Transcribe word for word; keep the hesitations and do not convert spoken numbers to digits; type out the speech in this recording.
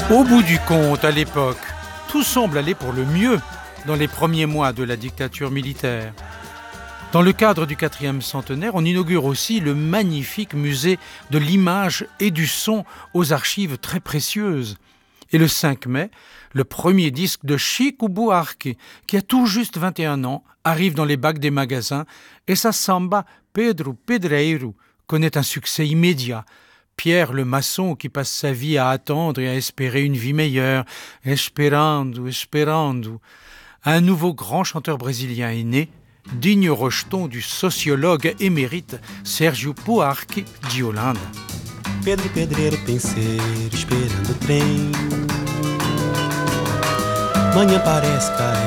Au bout du compte, à l'époque, tout semble aller pour le mieux dans les premiers mois de la dictature militaire. Dans le cadre du quatrième centenaire, on inaugure aussi le magnifique musée de l'image et du son aux archives très précieuses. Et le cinq mai, le premier disque de Chico Buarque, qui a tout juste vingt et un ans, arrive dans les bacs des magasins et sa samba Pedro Pedreiro connaît un succès immédiat. Pierre le maçon qui passe sa vie à attendre et à espérer une vie meilleure, esperando, esperando. Un nouveau grand chanteur brésilien est né, digne rejeton du sociologue émérite Sérgio Buarque de Holanda. Pedro pedreiro penseiro esperando o trem. Manhã parece cair.